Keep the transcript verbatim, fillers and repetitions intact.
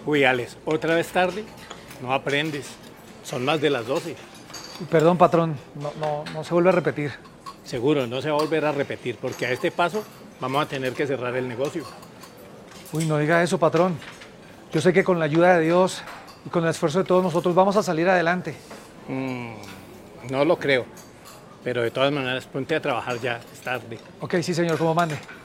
Uy, Alex, ¿otra vez tarde? No aprendes. Son más de las doce. Perdón, patrón, no, no, no se vuelve a repetir. Seguro, no se va a volver a repetir, porque a este paso vamos a tener que cerrar el negocio. Uy, no diga eso, patrón. Yo sé que con la ayuda de Dios y con el esfuerzo de todos nosotros vamos a salir adelante. Mm, no lo creo, pero de todas maneras ponte a trabajar ya, es tarde. Ok, sí, señor, como mande.